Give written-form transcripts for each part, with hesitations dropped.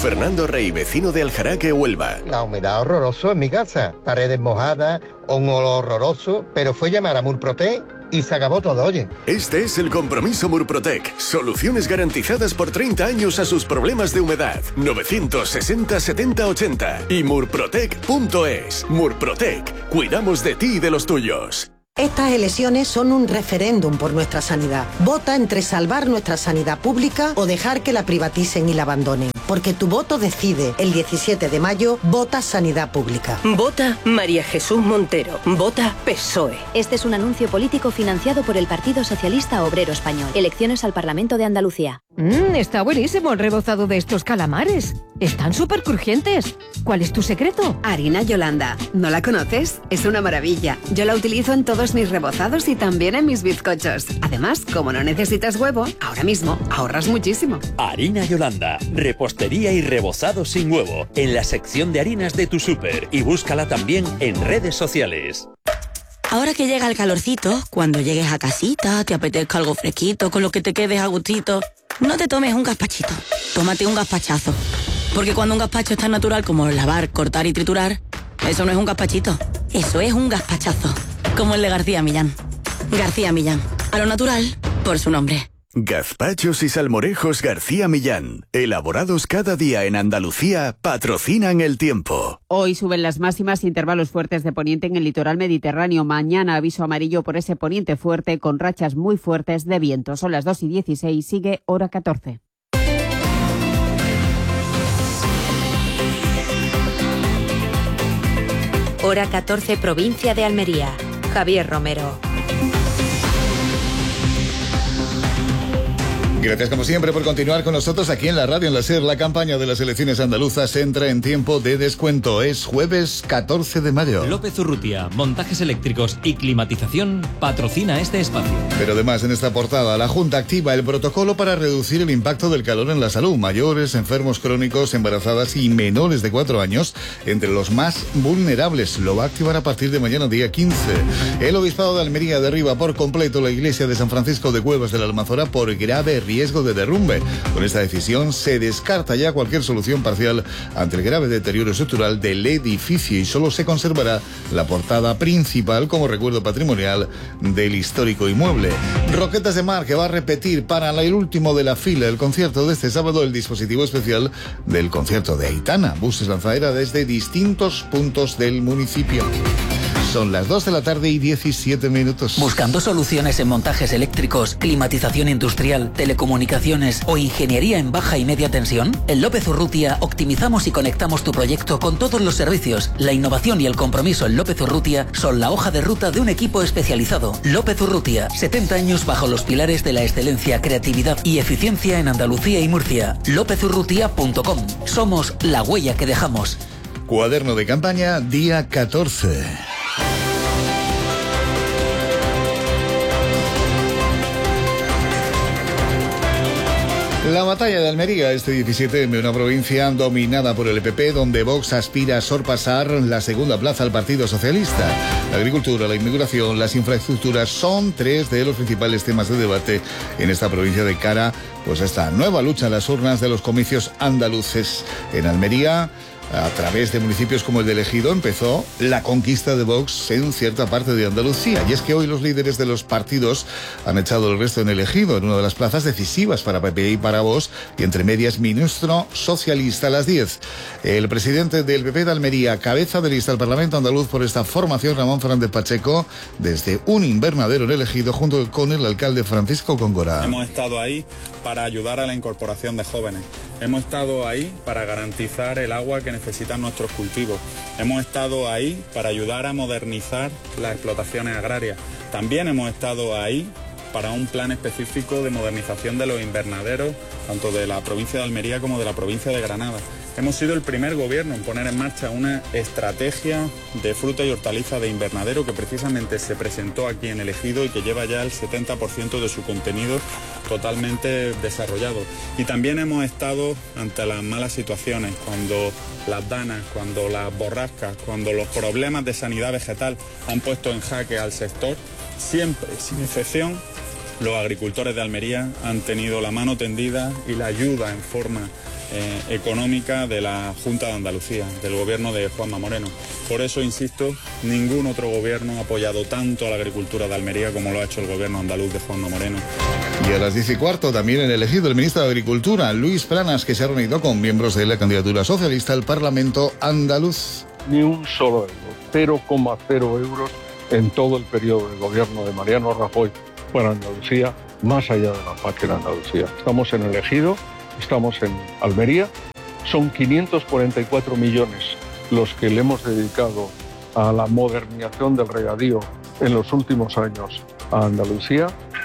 Fernando Rey, vecino de Aljaraque, Huelva. La humedad horroroso en mi casa, paredes mojadas, un olor horroroso, pero fue llamar a Murprotec y se acabó todo, oye. Este es el compromiso Murprotec. Soluciones garantizadas por 30 años a sus problemas de humedad. 960 70 80 y murprotec.es. Murprotec. Cuidamos de ti y de los tuyos. Estas elecciones son un referéndum por nuestra sanidad. Vota entre salvar nuestra sanidad pública o dejar que la privaticen y la abandonen. Porque tu voto decide. El 17 de mayo, vota Sanidad Pública. Vota María Jesús Montero. Vota PSOE. Este es un anuncio político financiado por el Partido Socialista Obrero Español. Elecciones al Parlamento de Andalucía. Está buenísimo el rebozado de estos calamares. Están súper crujientes. ¿Cuál es tu secreto? Harina Yolanda. ¿No la conoces? Es una maravilla. Yo la utilizo en todos mis rebozados y también en mis bizcochos. Además, como no necesitas huevo, ahora mismo ahorras muchísimo. Harina Yolanda. Repostería y rebozado sin huevo. En la sección de harinas de tu súper. Y búscala también en redes sociales. Ahora que llega el calorcito, cuando llegues a casita, te apetezca algo fresquito, con lo que te quedes a gustito, no te tomes un gazpachito, tómate un gazpachazo. Porque cuando un gazpacho es tan natural como lavar, cortar y triturar, eso no es un gazpachito, eso es un gazpachazo. Como el de García Millán. García Millán, a lo natural, por su nombre. Gazpachos y salmorejos García Millán, elaborados cada día en Andalucía, patrocinan el tiempo. Hoy suben las máximas, intervalos fuertes de poniente en el litoral mediterráneo. Mañana aviso amarillo por ese poniente fuerte con rachas muy fuertes de viento. Son las 2:16, sigue hora 14. Hora 14, provincia de Almería. Javier Romero. Gracias como siempre por continuar con nosotros aquí en la radio en la SER. La campaña de las elecciones andaluzas entra en tiempo de descuento. Es jueves 14 de mayo. López Urrutia, montajes eléctricos y climatización, patrocina este espacio. Pero además en esta portada la Junta activa el protocolo para reducir el impacto del calor en la salud. Mayores, enfermos crónicos, embarazadas y menores de 4 años entre los más vulnerables. Lo va a activar a partir de mañana día 15. El Obispado de Almería derriba por completo la iglesia de San Francisco de Cuevas de la Almanzora por grave riesgo de derrumbe. Con esta decisión se descarta ya cualquier solución parcial ante el grave deterioro estructural del edificio y solo se conservará la portada principal como recuerdo patrimonial del histórico inmueble. Roquetas de Mar, que va a repetir para el último de la fila el concierto de este sábado el dispositivo especial del concierto de Aitana. Buses lanzadera desde distintos puntos del municipio. Son las 2 de la tarde y 17 minutos. ¿Buscando soluciones en montajes eléctricos, climatización industrial, telecomunicaciones o ingeniería en baja y media tensión? En López Urrutia optimizamos y conectamos tu proyecto con todos los servicios. La innovación y el compromiso en López Urrutia son la hoja de ruta de un equipo especializado. López Urrutia, 70 años bajo los pilares de la excelencia, creatividad y eficiencia en Andalucía y Murcia. lopezurrutia.com. Somos la huella que dejamos. Cuaderno de campaña, día 14. La batalla de Almería este 17 en una provincia dominada por el EPP, donde Vox aspira a sorpasar la segunda plaza al Partido Socialista. La agricultura, la inmigración, las infraestructuras son 3 de los principales temas de debate en esta provincia de cara a esta nueva lucha en las urnas de los comicios andaluces. En Almería, a través de municipios como el de Ejido, empezó la conquista de Vox en cierta parte de Andalucía. Y es que hoy los líderes de los partidos han echado el resto en el Ejido, en una de las plazas decisivas para PP y para Vox, y entre medias ministro socialista a las 10. El presidente del PP de Almería, cabeza de lista al Parlamento andaluz por esta formación, Ramón Fernández Pacheco, desde un invernadero en el Ejido, junto con el alcalde Francisco Góngora. Hemos estado ahí para ayudar a la incorporación de jóvenes. Hemos estado ahí para garantizar el agua que necesitan nuestros cultivos. Hemos estado ahí para ayudar a modernizar las explotaciones agrarias. También hemos estado ahí para un plan específico de modernización de los invernaderos, tanto de la provincia de Almería como de la provincia de Granada. Hemos sido el primer gobierno en poner en marcha una estrategia de fruta y hortaliza de invernadero que precisamente se presentó aquí en el Ejido y que lleva ya el 70% de su contenido totalmente desarrollado. Y también hemos estado ante las malas situaciones, cuando las danas, cuando las borrascas, cuando los problemas de sanidad vegetal han puesto en jaque al sector. Siempre, sin excepción, los agricultores de Almería han tenido la mano tendida y la ayuda en forma económica de la Junta de Andalucía, del gobierno de Juanma Moreno. Por eso, insisto, ningún otro gobierno ha apoyado tanto a la agricultura de Almería como lo ha hecho el gobierno andaluz de Juanma Moreno. Y a las 10:15 también el elegido el ministro de Agricultura, Luis Planas, que se ha reunido con miembros de la candidatura socialista al Parlamento andaluz. Ni un solo euro, 0,0 euros en todo el periodo del gobierno de Mariano Rajoy para Andalucía, más allá de la PAC en Andalucía. Estamos en el Ejido, estamos en Almería, son 544 millones los que le hemos dedicado a la modernización del regadío en los últimos años a Andalucía,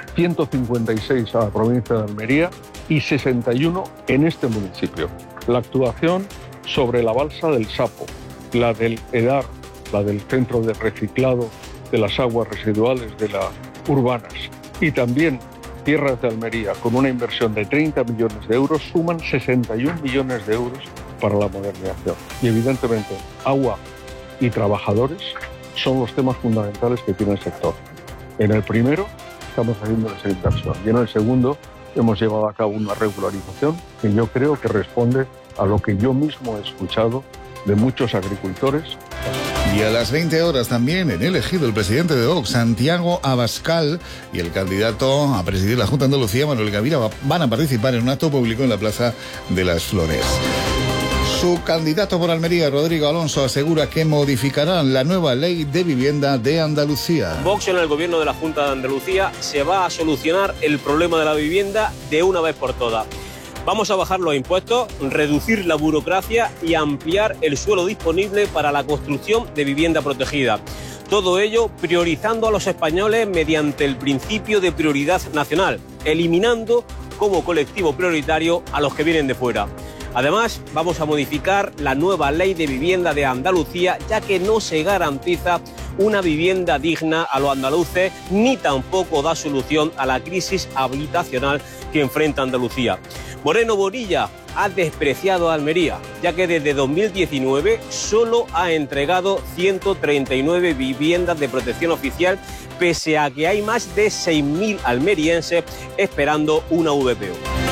156 a la provincia de Almería y 61 en este municipio. La actuación sobre la balsa del Sapo, la del EDAR, la del centro de reciclado de las aguas residuales de las urbanas y también Tierras de Almería, con una inversión de 30 millones de euros, suman 61 millones de euros para la modernización. Y evidentemente, agua y trabajadores son los temas fundamentales que tiene el sector. En el primero estamos haciendo esa inversión y en el segundo hemos llevado a cabo una regularización que yo creo que responde a lo que yo mismo he escuchado de muchos agricultores. Y a las 20 horas también en el Ejido el presidente de Vox, Santiago Abascal, y el candidato a presidir la Junta de Andalucía, Manuel Gavira, van a participar en un acto público en la Plaza de las Flores. Su candidato por Almería, Rodrigo Alonso, asegura que modificarán la nueva ley de vivienda de Andalucía. Vox en el gobierno de la Junta de Andalucía se va a solucionar el problema de la vivienda de una vez por todas. Vamos a bajar los impuestos, reducir la burocracia y ampliar el suelo disponible para la construcción de vivienda protegida. Todo ello priorizando a los españoles mediante el principio de prioridad nacional, eliminando como colectivo prioritario a los que vienen de fuera. Además, vamos a modificar la nueva ley de vivienda de Andalucía, ya que no se garantiza una vivienda digna a los andaluces ni tampoco da solución a la crisis habitacional que enfrenta Andalucía. Moreno Bonilla ha despreciado a Almería, ya que desde 2019 solo ha entregado 139 viviendas de protección oficial, pese a que hay más de 6.000 almerienses esperando una VPO.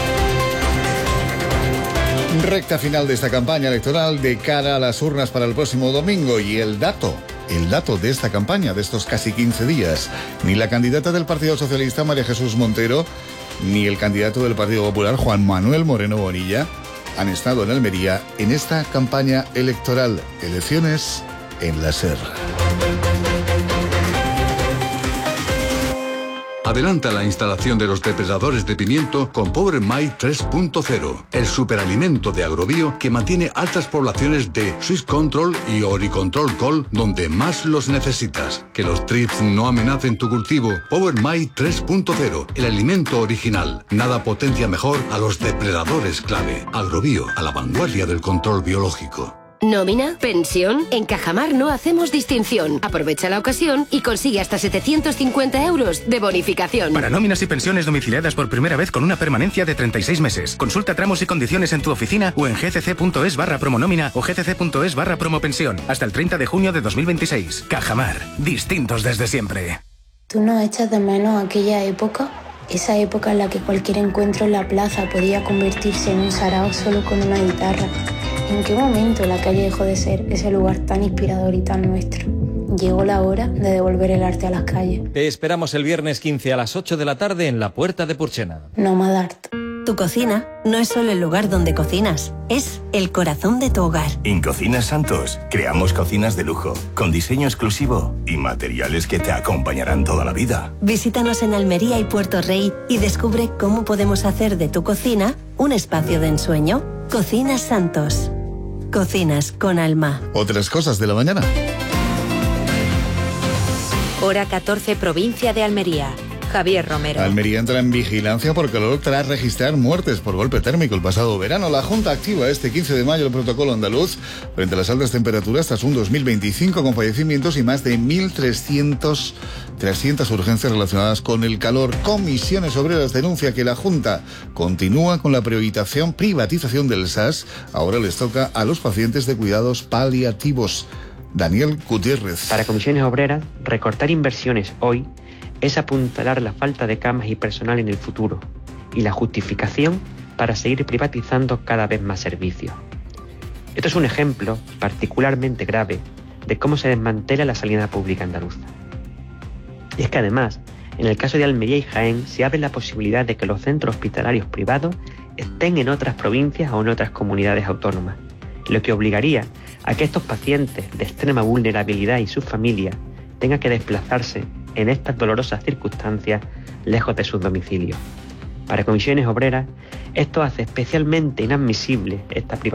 Recta final de esta campaña electoral de cara a las urnas para el próximo domingo y el dato de esta campaña, de estos casi 15 días. Ni la candidata del Partido Socialista, María Jesús Montero, ni el candidato del Partido Popular, Juan Manuel Moreno Bonilla, han estado en Almería en esta campaña electoral. Elecciones en la SER. Adelanta la instalación de los depredadores de pimiento con Power My 3.0, el superalimento de Agrobio que mantiene altas poblaciones de Swiss Control y Oricontrol Col donde más los necesitas. Que los trips no amenacen tu cultivo. Power My 3.0, el alimento original. Nada potencia mejor a los depredadores clave. Agrobio, a la vanguardia del control biológico. ¿Nómina? ¿Pensión? En Cajamar no hacemos distinción. Aprovecha la ocasión y consigue hasta 750 euros de bonificación. Para nóminas y pensiones domiciliadas por primera vez con una permanencia de 36 meses. Consulta tramos y condiciones en tu oficina o en gcc.es/promonómina o gcc.es/promopensión. Hasta el 30 de junio de 2026. Cajamar. Distintos desde siempre. ¿Tú no echas de menos aquella época? Esa época en la que cualquier encuentro en la plaza podía convertirse en un sarao solo con una guitarra. ¿En qué momento la calle dejó de ser ese lugar tan inspirador y tan nuestro? Llegó la hora de devolver el arte a las calles. Te esperamos el viernes 15 a las 8 de la tarde en la Puerta de Purchena. Nomad Art. Tu cocina no es solo el lugar donde cocinas, es el corazón de tu hogar. En Cocinas Santos creamos cocinas de lujo, con diseño exclusivo y materiales que te acompañarán toda la vida. Visítanos en Almería y Puerto Rey y descubre cómo podemos hacer de tu cocina un espacio de ensueño. Cocinas Santos. Cocinas con alma. Otras cosas de la mañana. Hora 14, provincia de Almería. Javier Romero. Almería entra en vigilancia por calor tras registrar muertes por golpe térmico el pasado verano. La Junta activa este 15 de mayo el protocolo andaluz frente a las altas temperaturas tras un 2025 con fallecimientos y más de 1.300 urgencias relacionadas con el calor. Comisiones Obreras denuncia que la Junta continúa con la privatización del SAS. Ahora les toca a los pacientes de cuidados paliativos. Daniel Gutiérrez. Para Comisiones Obreras, recortar inversiones hoy es apuntalar la falta de camas y personal en el futuro. Y la justificación para seguir privatizando cada vez más servicios. Esto es un ejemplo particularmente grave de cómo se desmantela la sanidad pública andaluza. Y es que además, en el caso de Almería y Jaén, se abre la posibilidad de que los centros hospitalarios privados estén en otras provincias o en otras comunidades autónomas, lo que obligaría a que estos pacientes de extrema vulnerabilidad y sus familias tengan que desplazarse en estas dolorosas circunstancias lejos de sus domicilios. Para Comisiones Obreras, esto hace especialmente inadmisible esta privatización